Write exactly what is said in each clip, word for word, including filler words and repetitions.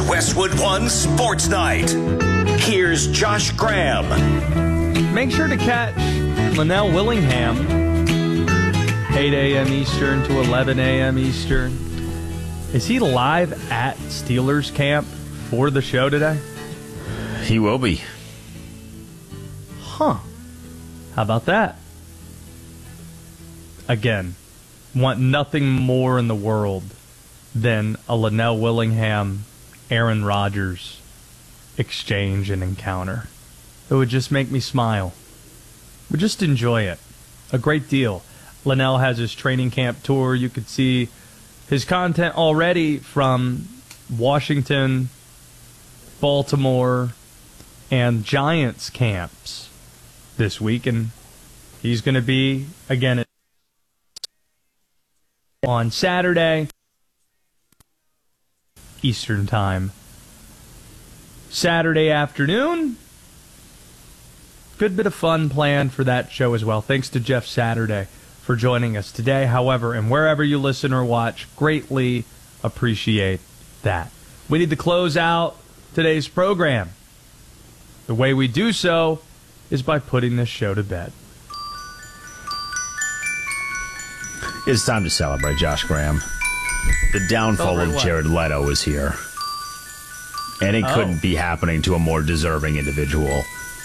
Westwood One Sports Night. Here's Josh Graham. Make sure to catch Linnell Willingham, eight a.m. Eastern to eleven a.m. Eastern. Is he live at Steelers camp for the show today? He will be. Huh. How about that? Again, want nothing more in the world than a Linnell Willingham, Aaron Rodgers exchange and encounter. It would just make me smile. Would just enjoy it a great deal. Linnell has his training camp tour. You could see his content already from Washington, Baltimore, and Giants camps this week, and he's going to be again on Saturday Eastern Time. Saturday afternoon. Good bit of fun planned for that show as well. Thanks to Jeff Saturday for joining us today. However, and wherever you listen or watch, greatly appreciate that. We need to close out today's program. The way we do so is by putting this show to bed. It's time to celebrate, Josh Graham. The downfall Celebrate of what? Jared Leto is here. And it Oh. couldn't be happening to a more deserving individual.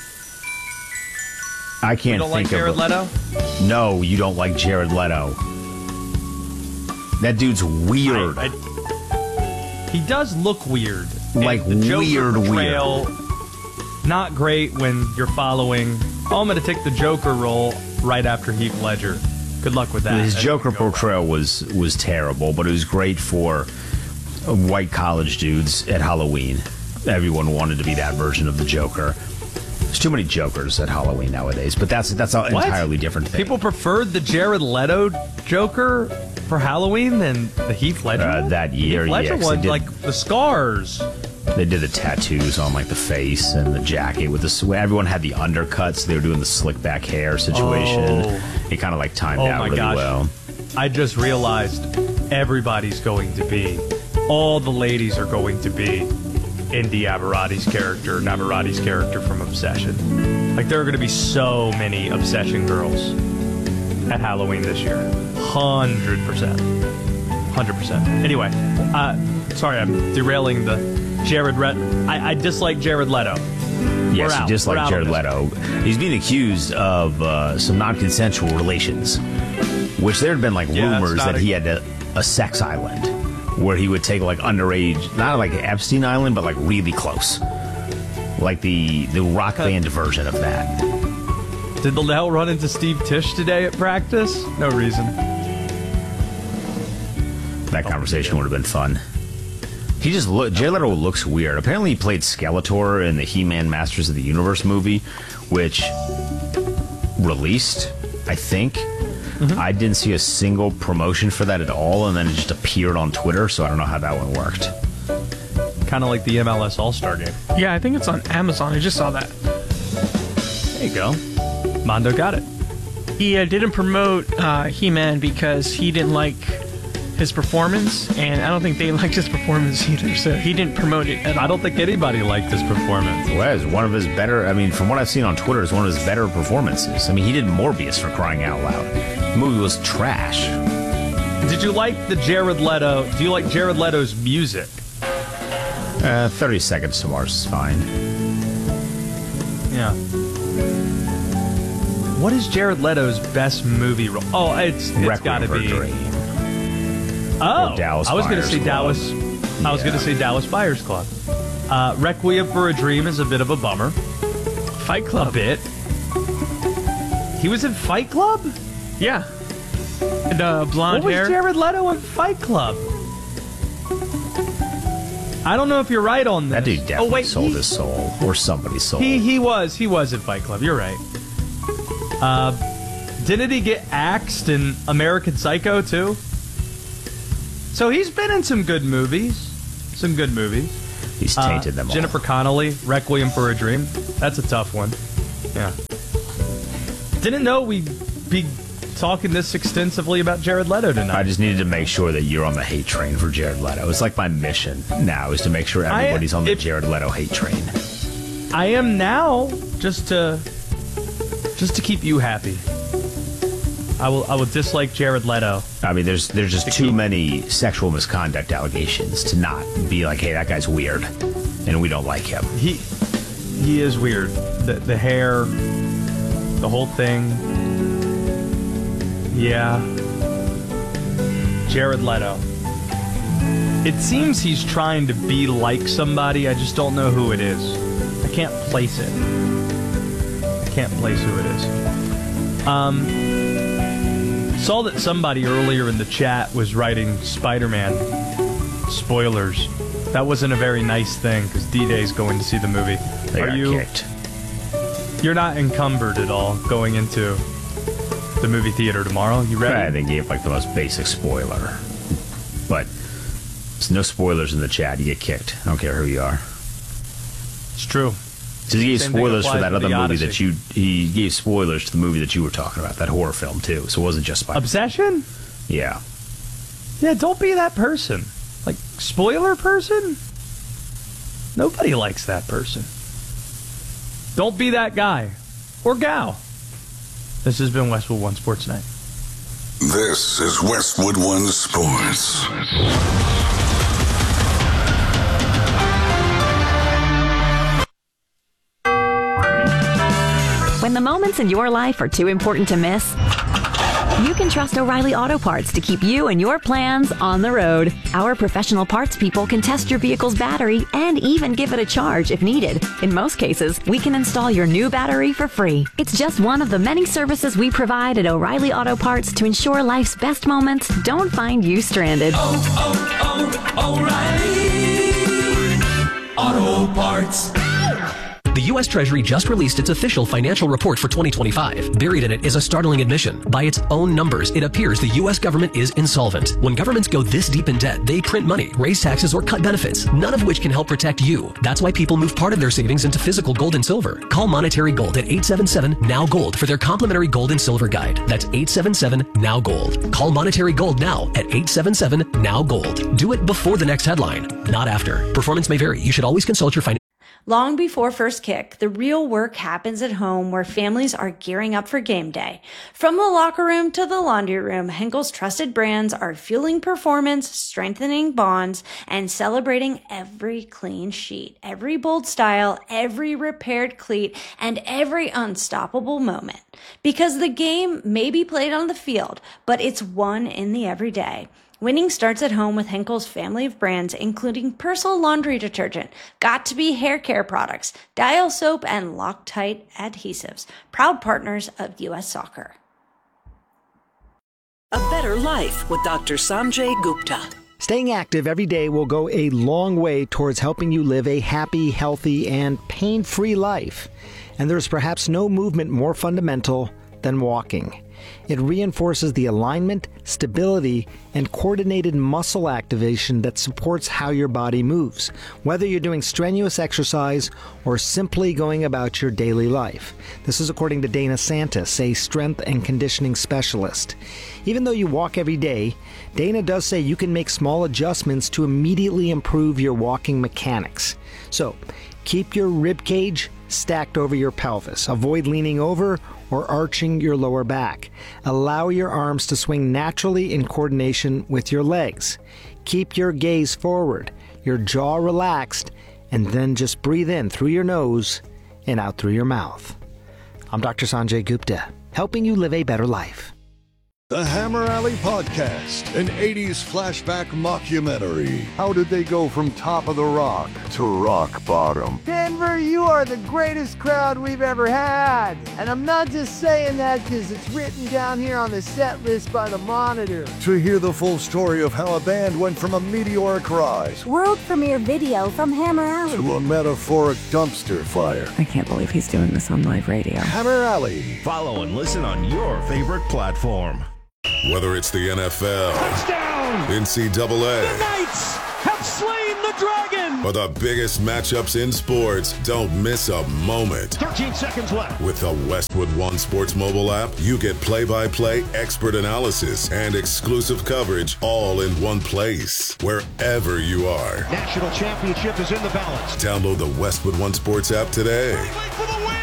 I can't You don't like think Jared of Leto? No, you don't like Jared Leto. That dude's weird. I, I, he does look weird. Like And the Joker weird, portrayal, not great when you're following. Oh, I'm going to take the Joker role right after Heath Ledger. Good luck with that. His That Joker didn't go well. portrayal was was terrible, but it was great for white college dudes at Halloween. Everyone wanted to be that version of the Joker. There's too many Jokers at Halloween nowadays, but that's that's an What? entirely different thing. People preferred the Jared Leto Joker for Halloween than the Heath Ledger Uh, one? that year, Heath Ledger yeah, 'cause they one, did- like the scars. They did the tattoos on like the face and the jacket with the sw- everyone had the undercuts. They were doing the slick back hair situation. Oh. It kind of like timed Oh out my really gosh. well. I just realized everybody's going to be, all the ladies are going to be Indy Aberrati's character, Navarati's character from Obsession. Like, there are going to be so many Obsession girls at Halloween this year. one hundred percent. one hundred percent. Anyway, uh, sorry, I'm derailing the Jared Red. I, I dislike Jared Leto. Yes, We're out. just We're like out Jared on Leto. He's being accused of uh, some non-consensual relations, which there had been like Yeah, that's rumors not that a- he had a, a sex island where he would take like underage, not like Epstein Island, but like really close. Like the, the rock band version of that. Did Linnell run into Steve Tisch today at practice? No reason. That conversation would have been fun. He just look. Jared Leto looks weird. Apparently, he played Skeletor in the He-Man Masters of the Universe movie, which released, I think. Mm-hmm. I didn't see a single promotion for that at all, and then it just appeared on Twitter. So I don't know how that one worked. Kind of like the M L S All-Star Game. Yeah, I think it's on Amazon. I just saw that. There you go. Mondo got it. He uh, didn't promote uh, He-Man because he didn't like his performance, and I don't think they liked his performance either, so he didn't promote it at all. I don't think anybody liked his performance. Well, it's one of his better. I mean, from what I've seen on Twitter, it's one of his better performances. I mean, he did Morbius, for crying out loud. The movie was trash. Did you like the Jared Leto? Do you like Jared Leto's music? Uh, Thirty Seconds to Mars is fine. Yeah. What is Jared Leto's best movie role? Oh, it's it's got to Requiem for a be. Dream. Oh, Or Dallas I was going to Buyers say Club. Dallas. I was Yeah. going to say Dallas Buyers Club. Uh, Requiem for a Dream is a bit of a bummer. Fight A Club. bit. He was in Fight Club? Yeah. The blonde What was hair. Jared Leto in Fight Club? I don't know if you're right on this. That dude definitely oh, wait, sold he, his soul, or somebody's soul. He he was he was in Fight Club. You're right. Uh, didn't he get axed in American Psycho too? So he's been in some good movies. Some good movies. He's Uh, tainted them all. Jennifer Connelly, Requiem for a Dream. That's a tough one. Yeah. Didn't know we'd be talking this extensively about Jared Leto tonight. I just needed to make sure that you're on the hate train for Jared Leto. It's like my mission now is to make sure everybody's I, on the if, Jared Leto hate train. I am now, just to just to keep you happy. I will I will dislike Jared Leto. I mean, there's there's just to too keep, many sexual misconduct allegations to not be like, hey, that guy's weird, and we don't like him. He he is weird. The the hair, the whole thing. Yeah. Jared Leto. It seems he's trying to be like somebody. I just don't know who it is. I can't place it. I can't place who it is. Um, saw that somebody earlier in the chat was writing Spider-Man spoilers. That wasn't a very nice thing because D-Day's going to see the movie. They Are got you? kicked. You're not encumbered at all going into the movie theater tomorrow. You ready? I think he gave like the most basic spoiler, but there's no spoilers in the chat. You get kicked. I don't care who you are. It's true. So he gave Same thing spoilers for applies that to other the movie Odyssey. that you. He gave spoilers to the movie that you were talking about, that horror film too. So it wasn't just Spider. Obsession? Yeah. Yeah, don't be that person. Like, spoiler person? Nobody likes that person. Don't be that guy. Or gal. This has been Westwood One Sports Night. This is Westwood One Sports. When the moments in your life are too important to miss, you can trust O'Reilly Auto Parts to keep you and your plans on the road. Our professional parts people can test your vehicle's battery and even give it a charge if needed. In most cases, we can install your new battery for free. It's just one of the many services we provide at O'Reilly Auto Parts to ensure life's best moments don't find you stranded. Oh, oh, oh, O'Reilly Auto Parts. The U S Treasury just released its official financial report for twenty twenty-five. Buried in it is a startling admission. By its own numbers, it appears the U S government is insolvent. When governments go this deep in debt, they print money, raise taxes, or cut benefits, none of which can help protect you. That's why people move part of their savings into physical gold and silver. Call Monetary Gold at eight seven seven, N O W Gold for their complimentary gold and silver guide. That's eight seven seven, N O W Gold. Call Monetary Gold now at eight seven seven, N O W Gold. Do it before the next headline, not after. Performance may vary. You should always consult your financial. Long before first kick, the real work happens at home where families are gearing up for game day. From the locker room to the laundry room, Henkel's trusted brands are fueling performance, strengthening bonds, and celebrating every clean sheet, every bold style, every repaired cleat, and every unstoppable moment. Because the game may be played on the field, but it's won in the everyday. Winning starts at home with Henkel's family of brands, including Persil laundry detergent, Got2b hair care products, Dial soap, and Loctite adhesives, proud partners of U S Soccer. A better life with Doctor Sanjay Gupta. Staying active every day will go a long way towards helping you live a happy, healthy, and pain-free life. And there's perhaps no movement more fundamental than walking. It reinforces the alignment, stability, and coordinated muscle activation that supports how your body moves, whether you're doing strenuous exercise or simply going about your daily life. This is according to Dana Santis, a strength and conditioning specialist. Even though you walk every day, Dana does say you can make small adjustments to immediately improve your walking mechanics. So, keep your rib cage stacked over your pelvis. Avoid leaning over or arching your lower back. Allow your arms to swing naturally in coordination with your legs. Keep your gaze forward, your jaw relaxed, and then just breathe in through your nose and out through your mouth. I'm Doctor Sanjay Gupta, helping you live a better life. The Hammer Alley Podcast, an eighties flashback mockumentary. How did they go from top of the rock to rock bottom? Denver, you are the greatest crowd we've ever had. And I'm not just saying that because it's written down here on the set list by the Monitor. To hear the full story of how a band went from a meteoric rise, world premiere video from Hammer Alley, to a metaphoric dumpster fire. I can't believe he's doing this on live radio. Hammer Alley. Follow and listen on your favorite platform. Whether it's the N F L, touchdown, N C double A, the Knights have slain the the Dragon! For the biggest matchups in sports, don't miss a moment. thirteen seconds left. With the Westwood One Sports mobile app, you get play-by-play expert analysis and exclusive coverage all in one place, wherever you are. National championship is in the balance. Download the Westwood One Sports app today. Wait for the win!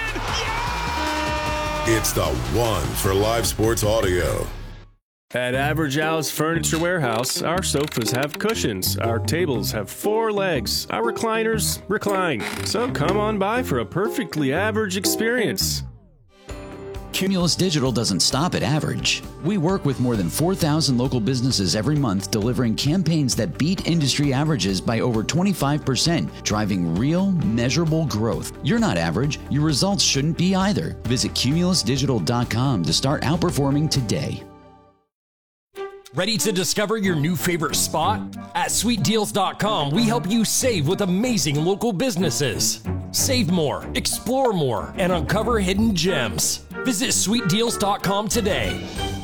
It's the one for live sports audio. At Average Al's Furniture Warehouse, our sofas have cushions, our tables have four legs, our recliners recline. So come on by for a perfectly average experience. Cumulus Digital doesn't stop at average. We work with more than four thousand local businesses every month, delivering campaigns that beat industry averages by over twenty-five percent, driving real, measurable growth. You're not average. Your results shouldn't be either. Visit cumulus digital dot com to start outperforming today. Ready to discover your new favorite spot? At sweet deals dot com, we help you save with amazing local businesses. Save more, explore more, and uncover hidden gems. Visit sweet deals dot com today.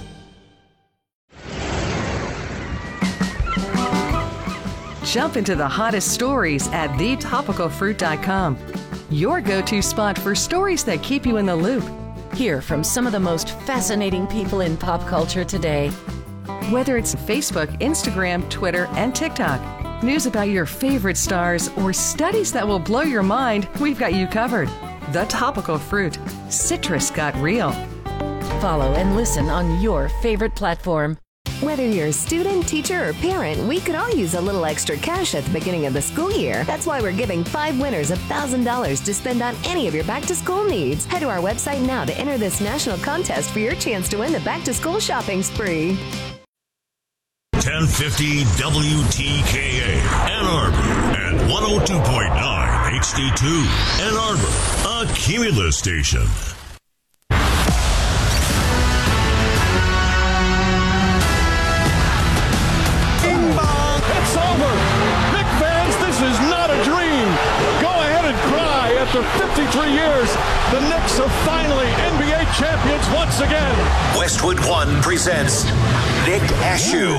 Jump into the hottest stories at the topical fruit dot com. Your go-to spot for stories that keep you in the loop. Hear from some of the most fascinating people in pop culture today. Whether it's Facebook, Instagram, Twitter, and TikTok, news about your favorite stars, or studies that will blow your mind, we've got you covered. The Topical Fruit. Citrus got real. Follow and listen on your favorite platform. Whether you're a student, teacher, or parent, we could all use a little extra cash at the beginning of the school year. That's why we're giving five winners one thousand dollars to spend on any of your back-to-school needs. Head to our website now to enter this national contest for your chance to win the back-to-school shopping spree. ten fifty W T K A, Ann Arbor, and one oh two point nine H D two, Ann Arbor, a Cumulus station. It's over! Knick fans, this is not a dream! Go ahead and cry. After fifty-three years, the Knicks are finally N B A champions once again. Westwood One presents Nick Ashew.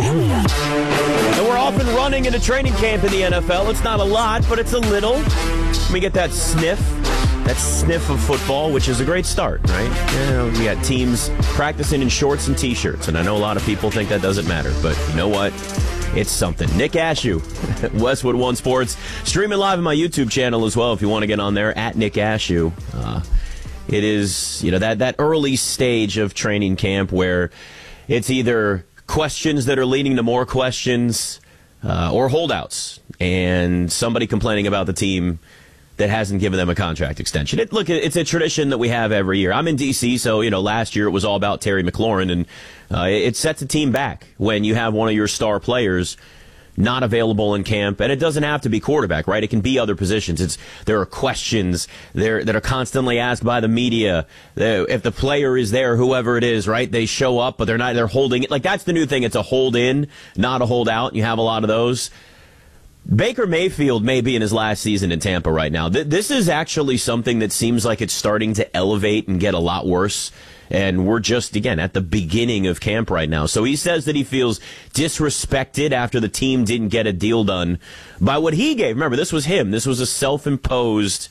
And we're off and running into training camp in the N F L. It's not a lot, but it's a little. We get that sniff, that sniff of football, which is a great start, right? You know, we got teams practicing in shorts and T-shirts, and I know a lot of people think that doesn't matter, but you know what? It's something. Nick Ashew, Westwood One Sports, streaming live on my YouTube channel as well if you want to get on there, at Nick Ashew. Uh, it is, you know, that, that early stage of training camp where it's either questions that are leading to more questions uh, or holdouts and somebody complaining about the team that hasn't given them a contract extension. It, look, it's a tradition that we have every year. I'm in D C, so, you know, last year it was all about Terry McLaurin, and uh, it sets a team back when you have one of your star players not available in camp, and it doesn't have to be quarterback, right? It can be other positions. It's there are questions there that are constantly asked by the media. If the player is there, whoever it is, right? They show up, but they're not. They're holding it. Like, that's the new thing. It's a hold in, not a hold out. You have a lot of those. Baker Mayfield may be in his last season in Tampa right now. Th- this is actually something that seems like it's starting to elevate and get a lot worse. And we're just, again, at the beginning of camp right now. So he says that he feels disrespected after the team didn't get a deal done by what he gave. Remember, this was him. This was a self-imposed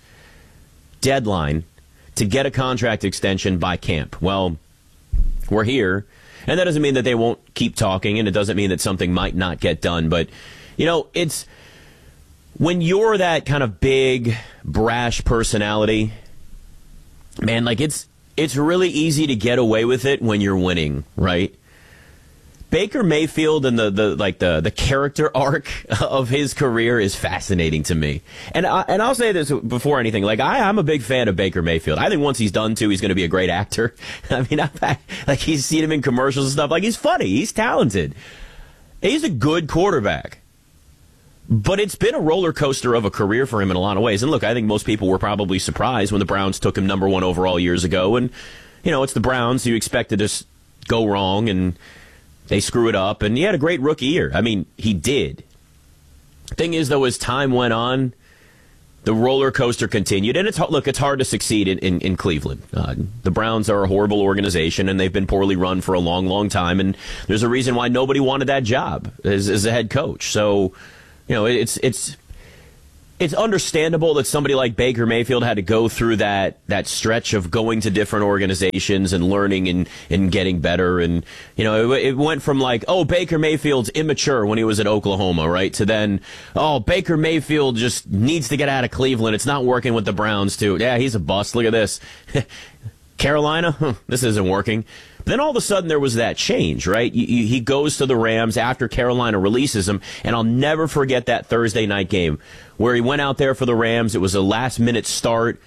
deadline to get a contract extension by camp. Well, we're here. And that doesn't mean that they won't keep talking, and it doesn't mean that something might not get done. But, you know, it's when you're that kind of big, brash personality, man, like it's it's really easy to get away with it when you're winning, right? Baker Mayfield and the, the like the, the character arc of his career is fascinating to me. And I, and I'll say this before anything, like I, I'm a big fan of Baker Mayfield. I think once he's done too, he's going to be a great actor. I mean, I've, like he's seen him in commercials and stuff. Like he's funny, he's talented, he's a good quarterback. But it's been a roller coaster of a career for him in a lot of ways. And look, I think most people were probably surprised when the Browns took him number one overall years ago. And, you know, it's the Browns. You expect to just go wrong, and they screw it up. And he had a great rookie year. I mean, he did. Thing is, though, as time went on, the roller coaster continued. And it's look, it's hard to succeed in, in, in Cleveland. Uh, the Browns are a horrible organization, and they've been poorly run for a long, long time. And there's a reason why nobody wanted that job as, as a head coach. So, you know, it's it's it's understandable that somebody like Baker Mayfield had to go through that that stretch of going to different organizations and learning and, and getting better. And, you know, it, it went from like, oh, Baker Mayfield's immature when he was at Oklahoma, right? To then, oh, Baker Mayfield just needs to get out of Cleveland. It's not working with the Browns, too. Yeah, he's a bust. Look at this. Carolina, huh, this isn't working. Then all of a sudden there was that change, right? He goes to the Rams after Carolina releases him, and I'll never forget that Thursday night game where he went out there for the Rams. It was a last-minute start,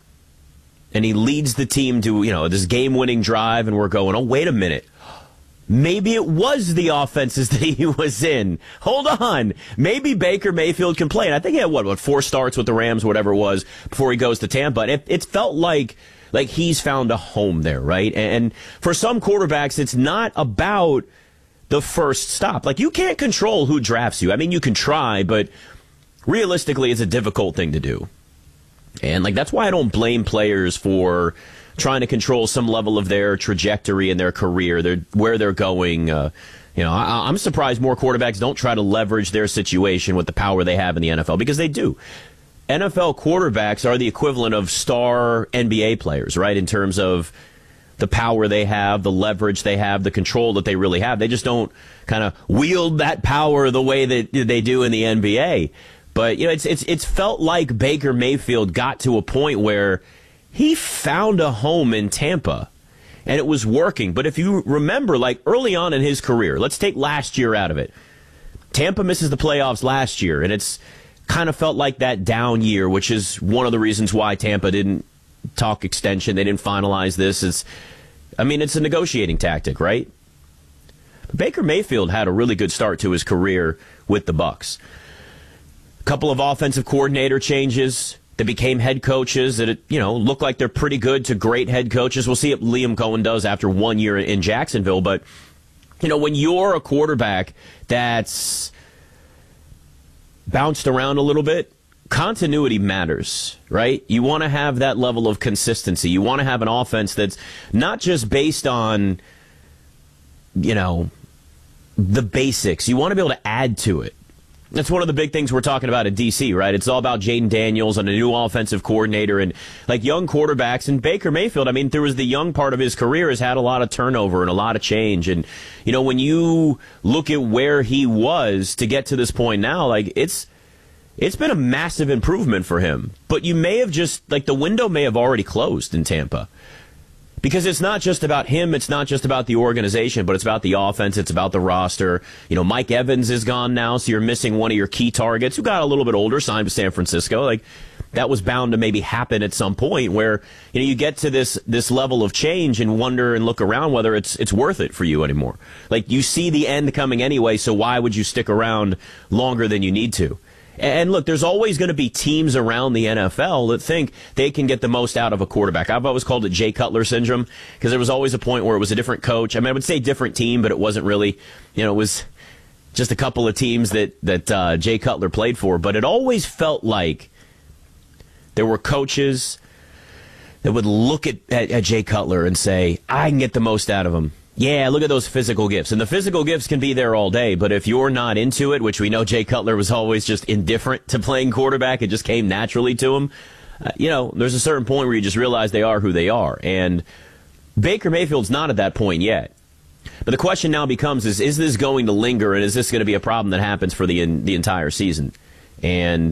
and he leads the team to, you know, this game-winning drive, and we're going, oh, wait a minute. Maybe it was the offenses that he was in. Hold on. Maybe Baker Mayfield can play. And I think he had, what, what, four starts with the Rams, whatever it was, before he goes to Tampa. And it, it felt like... Like he's found a home there, right? And for some quarterbacks, it's not about the first stop. Like, you can't control who drafts you. I mean, you can try, but realistically, it's a difficult thing to do. And, like, that's why I don't blame players for trying to control some level of their trajectory in their career, their, where they're going. Uh, you know, I, I'm surprised more quarterbacks don't try to leverage their situation with the power they have in the N F L, because they do. N F L quarterbacks are the equivalent of star N B A players, right, in terms of the power they have, the leverage they have, the control that they really have. They just don't kind of wield that power the way that they do in the N B A. But, you know, it's it's it's felt like Baker Mayfield got to a point where he found a home in Tampa, and it was working. But if you remember, like, early on in his career, let's take last year out of it. Tampa misses the playoffs last year, and it's kind of felt like that down year, which is one of the reasons why Tampa didn't talk extension. They didn't finalize this. It's, I mean, it's a negotiating tactic, right? But Baker Mayfield had a really good start to his career with the Bucs. A couple of offensive coordinator changes that became head coaches that, you know, look like they're pretty good to great head coaches. We'll see what Liam Cohen does after one year in Jacksonville. But, you know, when you're a quarterback that's bounced around a little bit, continuity matters, right? You want to have that level of consistency. You want to have an offense that's not just based on, you know, the basics. You want to be able to add to it. That's one of the big things we're talking about in D C, right? It's all about Jaden Daniels and a new offensive coordinator and, like, young quarterbacks. And Baker Mayfield, I mean, there was the young part of his career, has had a lot of turnover and a lot of change. And, you know, when you look at where he was to get to this point now, like, it's it's been a massive improvement for him. But you may have just, like, the window may have already closed in Tampa. Because it's not just about him, it's not just about the organization, but it's about the offense, it's about the roster. You know, Mike Evans is gone now, so you're missing one of your key targets who got a little bit older, signed to San Francisco. Like, that was bound to maybe happen at some point where, you know, you get to this this level of change and wonder and look around whether it's it's worth it for you anymore. Like, you see the end coming anyway, so why would you stick around longer than you need to? And look, there's always going to be teams around the N F L that think they can get the most out of a quarterback. I've always called it Jay Cutler syndrome, because there was always a point where it was a different coach. I mean, I would say different team, but it wasn't really, you know, it was just a couple of teams that, that uh, Jay Cutler played for. But it always felt like there were coaches that would look at, at, at Jay Cutler and say, I can get the most out of him. Yeah, look at those physical gifts. And the physical gifts can be there all day, but if you're not into it, which we know Jay Cutler was always just indifferent to playing quarterback, it just came naturally to him, uh, you know, there's a certain point where you just realize they are who they are. And Baker Mayfield's not at that point yet. But the question now becomes, is is this going to linger, and is this going to be a problem that happens for the the entire season? And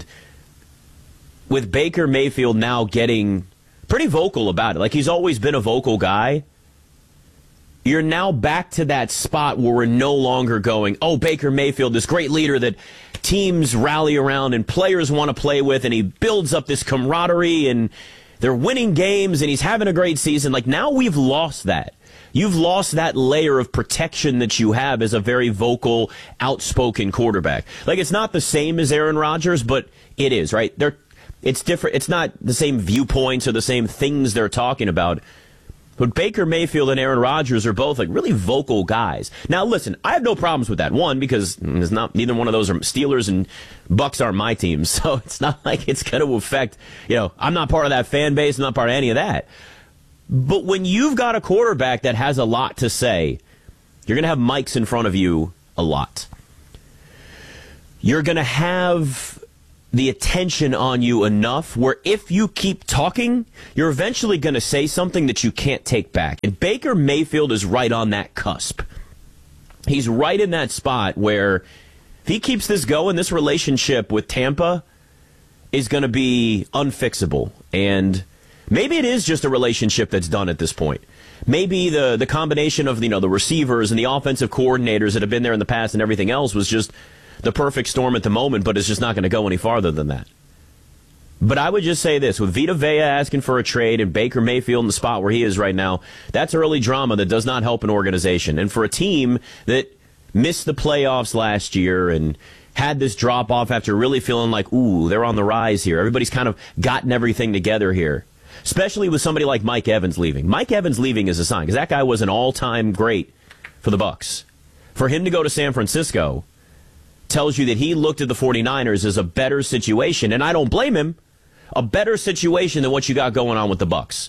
with Baker Mayfield now getting pretty vocal about it, like he's always been a vocal guy, you're now back to that spot where we're no longer going, oh, Baker Mayfield, this great leader that teams rally around and players want to play with, and he builds up this camaraderie, and they're winning games, and he's having a great season. Like, now we've lost that. You've lost that layer of protection that you have as a very vocal, outspoken quarterback. Like, it's not the same as Aaron Rodgers, but it is, right? They're, it's different. It's not the same viewpoints or the same things they're talking about. But Baker Mayfield and Aaron Rodgers are both, like, really vocal guys. Now, listen, I have no problems with that. One, because it's not, neither one of those are Steelers, and Bucks aren't my teams, so it's not like it's going to affect, you know, I'm not part of that fan base, I'm not part of any of that. But when you've got a quarterback that has a lot to say, you're going to have mics in front of you a lot. You're going to have the attention on you enough where if you keep talking, you're eventually going to say something that you can't take back. And Baker Mayfield is right on that cusp. He's right in that spot where if he keeps this going, this relationship with Tampa is going to be unfixable. And maybe it is just a relationship that's done at this point. Maybe the, the combination of, you know, the receivers and the offensive coordinators that have been there in the past and everything else was just the perfect storm at the moment, but it's just not going to go any farther than that. But I would just say this, with Vita Vea asking for a trade and Baker Mayfield in the spot where he is right now, that's early drama that does not help an organization. And for a team that missed the playoffs last year and had this drop-off after really feeling like, ooh, they're on the rise here. Everybody's kind of gotten everything together here, especially with somebody like Mike Evans leaving. Mike Evans leaving is a sign, because that guy was an all-time great for the Bucs. For him to go to San Francisco tells you that he looked at the 49ers as a better situation, and I don't blame him, a better situation than what you got going on with the Bucs.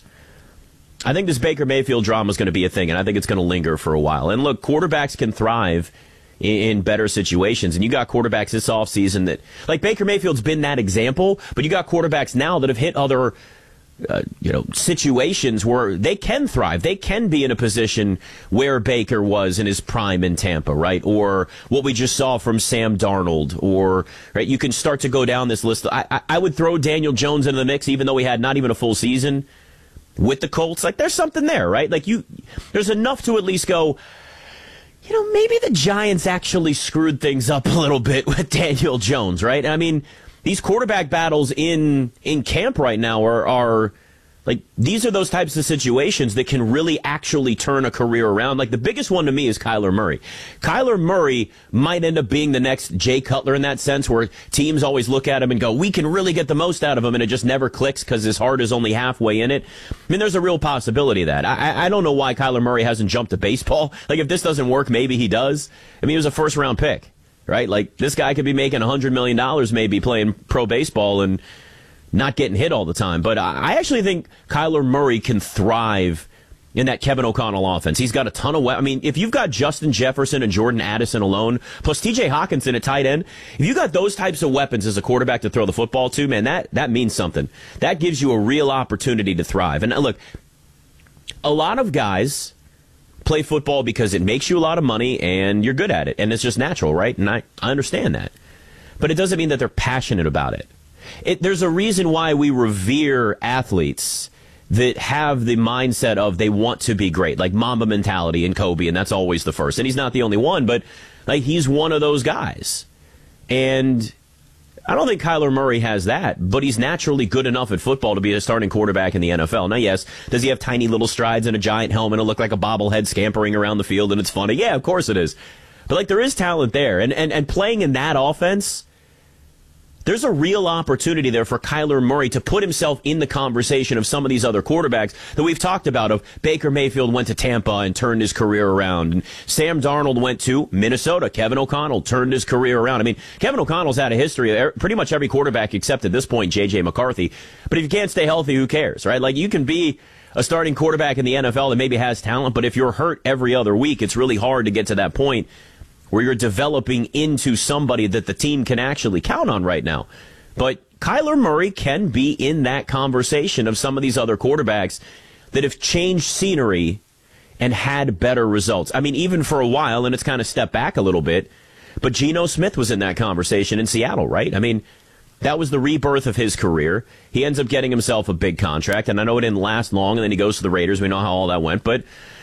I think this Baker Mayfield drama is going to be a thing, and I think it's going to linger for a while. And look, quarterbacks can thrive in better situations, and you got quarterbacks this offseason that, like Baker Mayfield's been that example, but you got quarterbacks now that have hit other Uh, you know, situations where they can thrive. They can be in a position where Baker was in his prime in Tampa, right? Or what we just saw from Sam Darnold. Or, right, you can start to go down this list. I, I, I would throw Daniel Jones into the mix, even though he had not even a full season with the Colts. Like, there's something there, right? Like, you, there's enough to at least go, you know, maybe the Giants actually screwed things up a little bit with Daniel Jones, right? I mean, these quarterback battles in in camp right now are, are like, these are those types of situations that can really actually turn a career around. Like, the biggest one to me is Kyler Murray. Kyler Murray might end up being the next Jay Cutler in that sense, where teams always look at him and go, we can really get the most out of him, and it just never clicks because his heart is only halfway in it. I mean, there's a real possibility of that. I, I don't know why Kyler Murray hasn't jumped to baseball. Like, if this doesn't work, maybe he does. I mean, he was a first-round pick. Right? Like, this guy could be making one hundred million dollars maybe playing pro baseball and not getting hit all the time. But I actually think Kyler Murray can thrive in that Kevin O'Connell offense. He's got a ton of we- I mean, if you've got Justin Jefferson and Jordan Addison alone, plus T J Hawkinson at tight end, if you got those types of weapons as a quarterback to throw the football to, man, that, that means something. That gives you a real opportunity to thrive. And look, a lot of guys play football because it makes you a lot of money and you're good at it, and it's just natural, right? And I, I understand that. But it doesn't mean that they're passionate about it. it. There's a reason why we revere athletes that have the mindset of they want to be great, like Mamba mentality and Kobe, and that's always the first. And he's not the only one, but like he's one of those guys. And I don't think Kyler Murray has that, but he's naturally good enough at football to be a starting quarterback in the N F L. Now, yes, does he have tiny little strides and a giant helmet and look like a bobblehead scampering around the field and it's funny? Yeah, of course it is. But, like, there is talent there. And, and, and playing in that offense, there's a real opportunity there for Kyler Murray to put himself in the conversation of some of these other quarterbacks that we've talked about. Of Baker Mayfield went to Tampa and turned his career around. And Sam Darnold went to Minnesota. Kevin O'Connell turned his career around. I mean, Kevin O'Connell's had a history of pretty much every quarterback except at this point J J McCarthy. But if you can't stay healthy, who cares, right? Like, you can be a starting quarterback in the N F L that maybe has talent, but if you're hurt every other week, it's really hard to get to that point where you're developing into somebody that the team can actually count on right now. But Kyler Murray can be in that conversation of some of these other quarterbacks that have changed scenery and had better results. I mean, even for a while, and it's kind of stepped back a little bit, but Geno Smith was in that conversation in Seattle, right? I mean, that was the rebirth of his career. He ends up getting himself a big contract, and I know it didn't last long, and then he goes to the Raiders. We know how all that went, but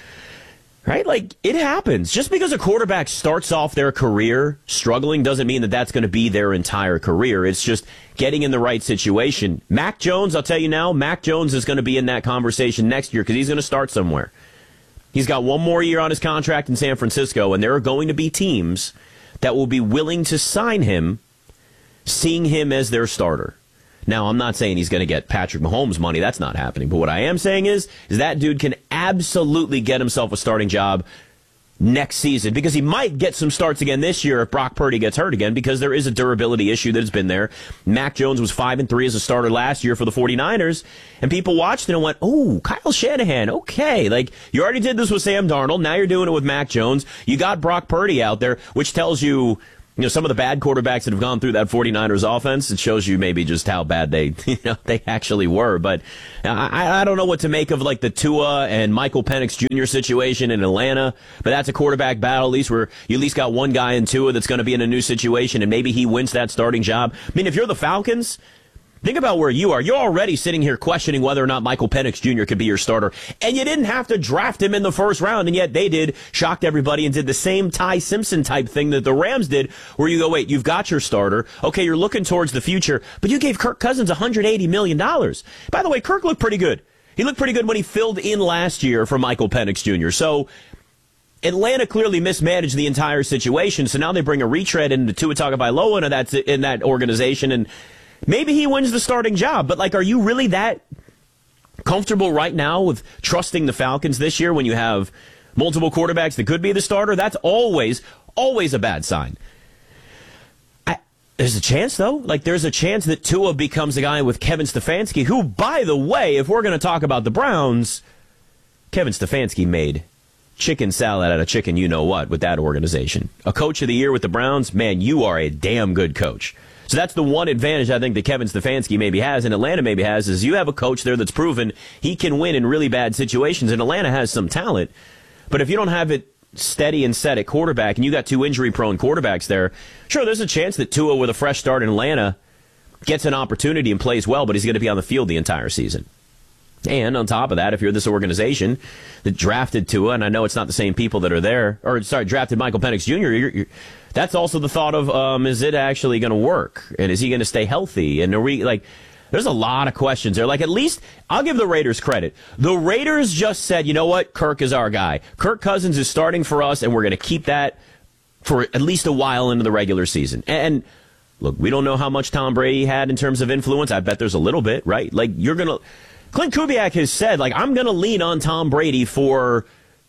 right? Like, it happens. Just because a quarterback starts off their career struggling doesn't mean that that's going to be their entire career. It's just getting in the right situation. Mac Jones, I'll tell you now, Mac Jones is going to be in that conversation next year because he's going to start somewhere. He's got one more year on his contract in San Francisco, and there are going to be teams that will be willing to sign him, seeing him as their starter. Now, I'm not saying he's going to get Patrick Mahomes money. That's not happening. But what I am saying is, is that dude can absolutely get himself a starting job next season, because he might get some starts again this year if Brock Purdy gets hurt again, because there is a durability issue that's been there. Mac Jones was five and three as a starter last year for the 49ers, and people watched it and went, oh, Kyle Shanahan, okay. Like, you already did this with Sam Darnold. Now you're doing it with Mac Jones. You got Brock Purdy out there, which tells you You know, some of the bad quarterbacks that have gone through that 49ers offense, it shows you maybe just how bad they, you know, they actually were. But I, I don't know what to make of like the Tua and Michael Penix Junior situation in Atlanta. But that's a quarterback battle, at least where you at least got one guy in Tua that's going to be in a new situation, and maybe he wins that starting job. I mean, if you're the Falcons, think about where you are. You're already sitting here questioning whether or not Michael Penix Junior could be your starter. And you didn't have to draft him in the first round, and yet they did, shocked everybody, and did the same Ty Simpson type thing that the Rams did, where you go, wait, you've got your starter. Okay, you're looking towards the future, but you gave Kirk Cousins one hundred eighty million dollars. By the way, Kirk looked pretty good. He looked pretty good when he filled in last year for Michael Penix Junior So Atlanta clearly mismanaged the entire situation, so now they bring a retread into Tua Tagovailoa into that, in that organization, and maybe he wins the starting job, but like, are you really that comfortable right now with trusting the Falcons this year when you have multiple quarterbacks that could be the starter? That's always, always a bad sign. I, there's a chance, though. Like, there's a chance that Tua becomes a guy with Kevin Stefanski, who, by the way, if we're going to talk about the Browns, Kevin Stefanski made chicken salad out of chicken you-know-what with that organization. A coach of the year with the Browns, man, you are a damn good coach. So that's the one advantage I think that Kevin Stefanski maybe has and Atlanta maybe has, is you have a coach there that's proven he can win in really bad situations, and Atlanta has some talent. But if you don't have it steady and set at quarterback, and you got two injury-prone quarterbacks there, sure, there's a chance that Tua, with a fresh start in Atlanta, gets an opportunity and plays well, but he's going to be on the field the entire season. And on top of that, if you're this organization that drafted Tua, and I know it's not the same people that are there, or sorry, drafted Michael Penix Junior, you're, you're, that's also the thought of, um, is it actually going to work? And is he going to stay healthy? And are we, like, there's a lot of questions there. Like, at least, I'll give the Raiders credit. The Raiders just said, you know what, Kirk is our guy. Kirk Cousins is starting for us, and we're going to keep that for at least a while into the regular season. And, look, we don't know how much Tom Brady had in terms of influence. I bet there's a little bit, right? Like, you're going to... Clint Kubiak has said, like, I'm going to lean on Tom Brady for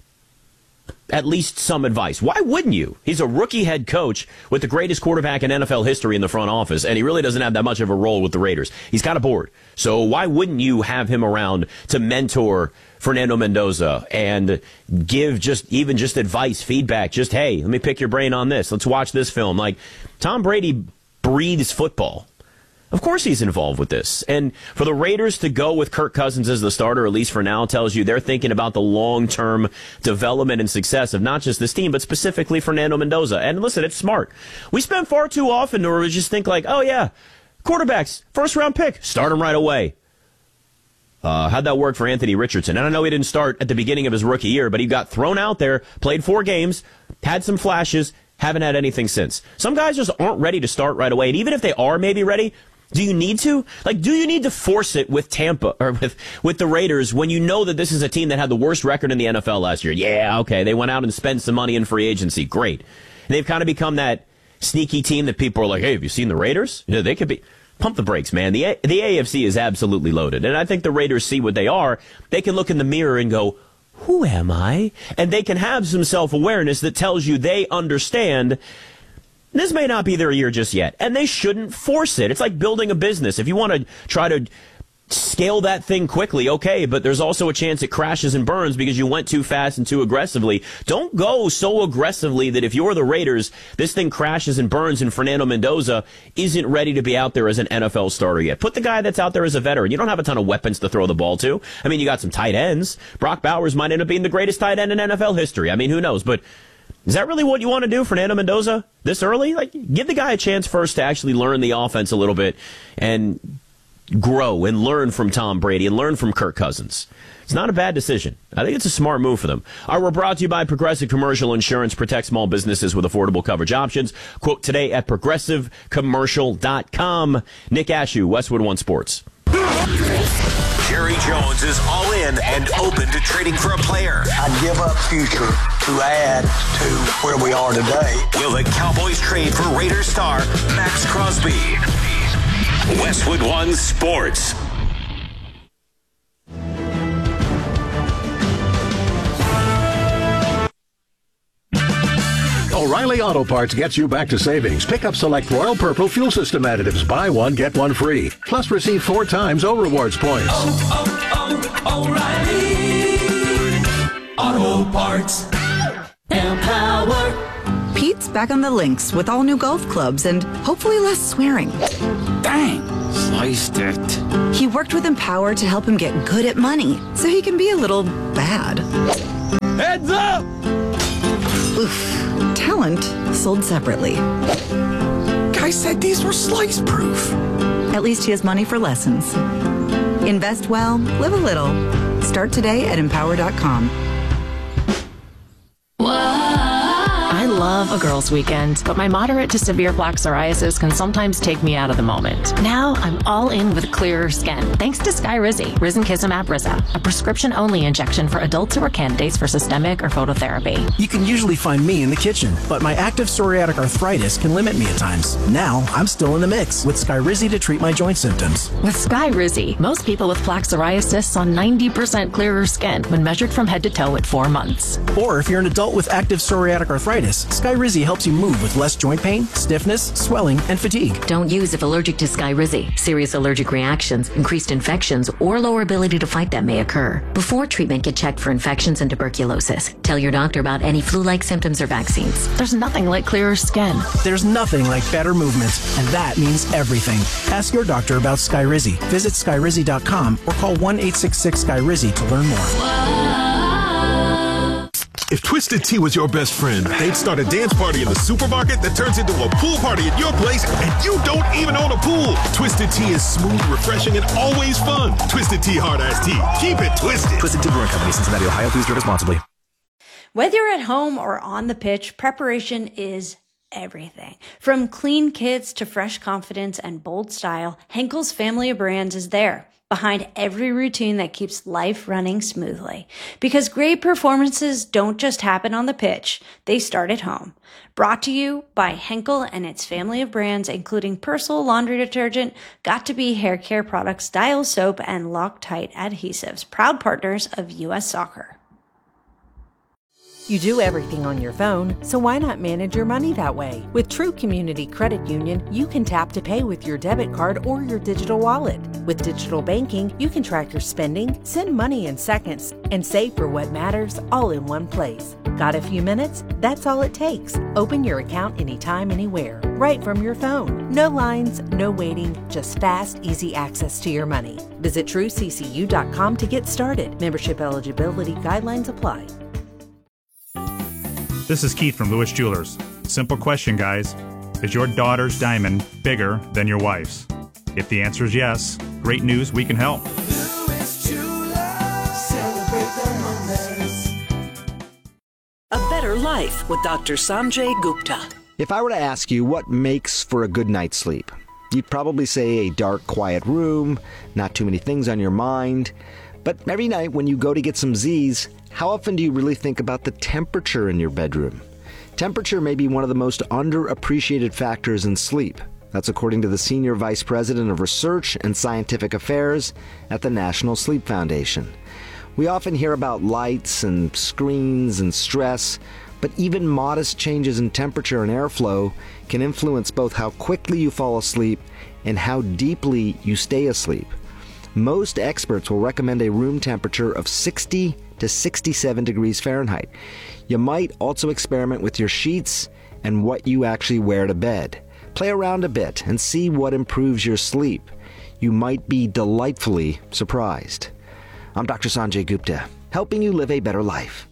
at least some advice. Why wouldn't you? He's a rookie head coach with the greatest quarterback in N F L history in the front office, and he really doesn't have that much of a role with the Raiders. He's kind of bored. So why wouldn't you have him around to mentor Fernando Mendoza and give just even just advice, feedback, just, hey, let me pick your brain on this. Let's watch this film. Like, Tom Brady breathes football. Of course he's involved with this. And for the Raiders to go with Kirk Cousins as the starter, at least for now, tells you they're thinking about the long-term development and success of not just this team, but specifically Fernando Mendoza. And listen, it's smart. We spend far too often where we just think like, oh yeah, quarterbacks, first-round pick, start him right away. Uh, how'd that work for Anthony Richardson? And I know he didn't start at the beginning of his rookie year, but he got thrown out there, played four games, had some flashes, haven't had anything since. Some guys just aren't ready to start right away. And even if they are maybe ready, do you need to? Like, do you need to force it with Tampa or with, with the Raiders when you know that this is a team that had the worst record in the N F L last year? Yeah, okay, they went out and spent some money in free agency. Great. And they've kind of become that sneaky team that people are like, hey, have you seen the Raiders? You know, they could be. Pump the brakes, man. The, A- the A F C is absolutely loaded. And I think the Raiders see what they are. They can look in the mirror and go, who am I? And they can have some self-awareness that tells you they understand this may not be their year just yet, and they shouldn't force it. It's like building a business. If you want to try to scale that thing quickly, okay, but there's also a chance it crashes and burns because you went too fast and too aggressively. Don't go so aggressively that if you're the Raiders, this thing crashes and burns and Fernando Mendoza isn't ready to be out there as an N F L starter yet. Put the guy that's out there as a veteran. You don't have a ton of weapons to throw the ball to. I mean, you got some tight ends. Brock Bowers might end up being the greatest tight end in N F L history. I mean, who knows? But is that really what you want to do, Fernando Mendoza, this early? Like, give the guy a chance first to actually learn the offense a little bit and grow and learn from Tom Brady and learn from Kirk Cousins. It's not a bad decision. I think it's a smart move for them. All right, we're brought to you by Progressive Commercial Insurance. Protect small businesses with affordable coverage options. Quote today at progressive commercial dot com. Nick Ashew, Westwood One Sports. Jerry Jones is all in and open to trading for a player. I'd give up future to add to where we are today. Will the Cowboys trade for Raiders star Max Crosby? Westwood One Sports. O'Reilly Auto Parts gets you back to savings. Pick up select Royal Purple fuel system additives. Buy one, get one free. Plus receive four times O Rewards points. Oh, oh, oh, O'Reilly Auto Parts. Empower. Pete's back on the links with all new golf clubs and hopefully less swearing. Dang, sliced it. He worked with Empower to help him get good at money so he can be a little bad. Heads up! Oof. Talent sold separately. Guy said these were slice-proof. At least he has money for lessons. Invest well, live a little. Start today at empower dot com. I love a girls' weekend, but my moderate to severe plaque psoriasis can sometimes take me out of the moment. Now I'm all in with clearer skin, thanks to Skyrizi, Risankizumab Riza, a prescription-only injection for adults who are candidates for systemic or phototherapy. You can usually find me in the kitchen, but my active psoriatic arthritis can limit me at times. Now I'm still in the mix with Skyrizi to treat my joint symptoms. With Skyrizi, most people with plaque psoriasis saw ninety percent clearer skin when measured from head to toe at four months. Or if you're an adult with active psoriatic arthritis, Skyrizi helps you move with less joint pain, stiffness, swelling, and fatigue. Don't use if allergic to Skyrizi. Serious allergic reactions, increased infections, or lower ability to fight them may occur. Before treatment, get checked for infections and tuberculosis. Tell your doctor about any flu-like symptoms or vaccines. There's nothing like clearer skin. There's nothing like better movement, and that means everything. Ask your doctor about Skyrizi. Visit Skyrizi dot com or call one eight six six Skyrizi to learn more. If Twisted Tea was your best friend, they'd start a dance party in the supermarket that turns into a pool party at your place, and you don't even own a pool. Twisted Tea is smooth, refreshing, and always fun. Twisted Tea Hard Iced Tea. Keep it twisted. Twisted Tea Brewing Company, Cincinnati, Ohio. Please drink responsibly. Whether you're at home or on the pitch, preparation is everything. From clean kits to fresh confidence and bold style, Henkel's family of brands is there, behind every routine that keeps life running smoothly. Because great performances don't just happen on the pitch, they start at home. Brought to you by Henkel and its family of brands, including Persil laundry detergent, Got2b hair care products, Dial soap, and Loctite adhesives, proud partners of U S Soccer. You do everything on your phone, so why not manage your money that way? With True Community Credit Union, you can tap to pay with your debit card or your digital wallet. With digital banking, you can track your spending, send money in seconds, and save for what matters all in one place. Got a few minutes? That's all it takes. Open your account anytime, anywhere, right from your phone. No lines, no waiting, just fast, easy access to your money. Visit true c c u dot com to get started. Membership eligibility guidelines apply. This is Keith from Lewis Jewelers. Simple question, guys. Is your daughter's diamond bigger than your wife's? If the answer is yes, great news, we can help. Lewis Jewelers, celebrate the moments. A Better Life with Doctor Sanjay Gupta. If I were to ask you what makes for a good night's sleep, you'd probably say a dark, quiet room, not too many things on your mind. But every night when you go to get some Z's, how often do you really think about the temperature in your bedroom? Temperature may be one of the most underappreciated factors in sleep. That's according to the Senior Vice President of Research and Scientific Affairs at the National Sleep Foundation. We often hear about lights and screens and stress, but even modest changes in temperature and airflow can influence both how quickly you fall asleep and how deeply you stay asleep. Most experts will recommend a room temperature of sixty to sixty-seven degrees Fahrenheit. You might also experiment with your sheets and what you actually wear to bed. Play around a bit and see what improves your sleep. You might be delightfully surprised. I'm Doctor Sanjay Gupta, helping you live a better life.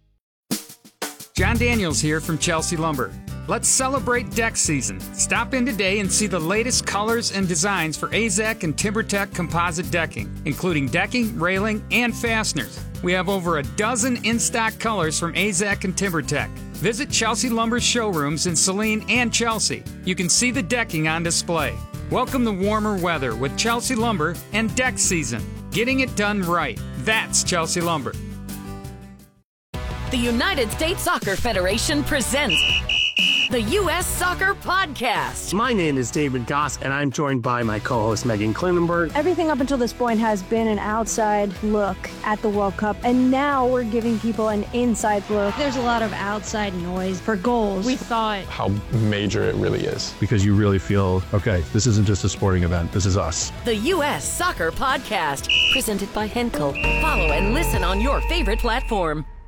John Daniels here from Chelsea Lumber. Let's celebrate deck season. Stop in today and see the latest colors and designs for A Z E C and TimberTech composite decking, including decking, railing, and fasteners. We have over a dozen in-stock colors from A Z E C and TimberTech. Visit Chelsea Lumber's showrooms in Saline and Chelsea. You can see the decking on display. Welcome the warmer weather with Chelsea Lumber and deck season. Getting it done right. That's Chelsea Lumber. The United States Soccer Federation presents the U S Soccer Podcast. My name is David Goss, and I'm joined by my co-host Megan Klinenberg. Everything up until this point has been an outside look at the World Cup, and now we're giving people an inside look. There's a lot of outside noise for goals. We thought how major it really is. Because you really feel, okay, this isn't just a sporting event, this is us. The U S Soccer Podcast, presented by Henkel. Follow and listen on your favorite platform.